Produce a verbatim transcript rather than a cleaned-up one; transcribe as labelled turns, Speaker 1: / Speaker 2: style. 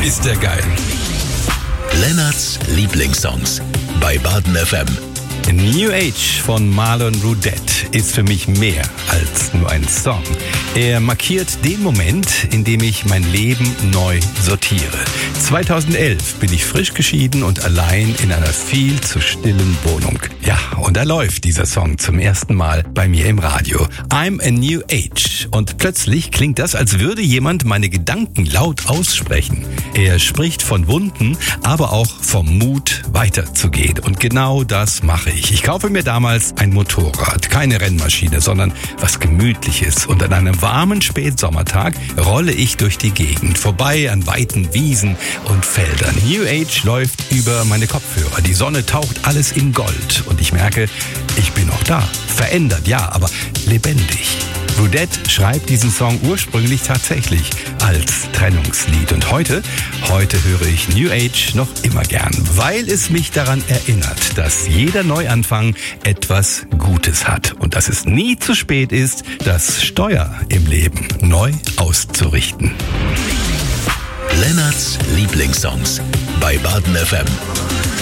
Speaker 1: ist der geil.
Speaker 2: Lennarts Lieblingssongs bei Baden F M.
Speaker 1: New Age von Marlon Roudette ist für mich mehr als nur ein Song. Er markiert den Moment, in dem ich mein Leben neu sortiere. zweitausendelf bin ich frisch geschieden und allein in einer viel zu stillen Wohnung. Ja, und da läuft dieser Song zum ersten Mal bei mir im Radio. I'm a New Age. Und plötzlich klingt das, als würde jemand meine Gedanken laut aussprechen. Er spricht von Wunden, aber auch vom Mut, weiterzugehen. Und genau das mache ich. Ich kaufe mir damals ein Motorrad, keine Rennmaschine, sondern was Gemütliches. Und an einem warmen Spätsommertag rolle ich durch die Gegend, vorbei an weiten Wiesen und Feldern. New Age läuft über meine Kopfhörer. Die Sonne taucht alles in Gold. Und ich merke, ich bin noch da. Verändert, ja, aber lebendig. Roudette schreibt diesen Song ursprünglich tatsächlich als Trennungslied. Und heute, heute höre ich New Age noch immer gern, weil es mich daran erinnert, dass jeder Neuanfang etwas Gutes hat und dass es nie zu spät ist, das Steuer im Leben neu auszurichten.
Speaker 2: Lennarts Lieblingssongs bei Baden F M.